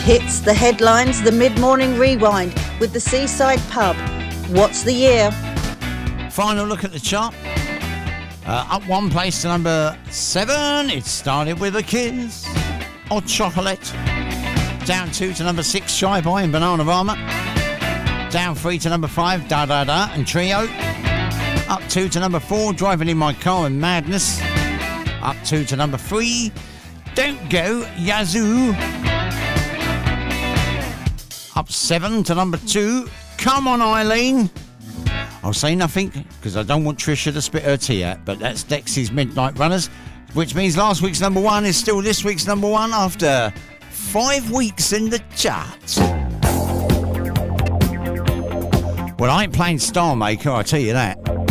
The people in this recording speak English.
Hits, the headlines, the mid-morning rewind with the Seaside Pub. What's the year? Final look at the chart. Up one place to number 7. It started with a kiss. Hot Chocolate. Down 2 to number 6. Shy Boy and Banana Rama. Down 3 to number 5. Da Da Da and Trio. Up 2 to number 4. Driving in My Car and Madness. Up 2 to number 3. Don't Go Yazoo. Up 7 to number 2. Come On Eileen. I'll say nothing because I don't want Trisha to spit her tea out, but that's Dexy's Midnight Runners, which means last week's number 1 is still this week's number 1 after 5 weeks in the charts. Well, I ain't playing Star Maker, I'll tell you that.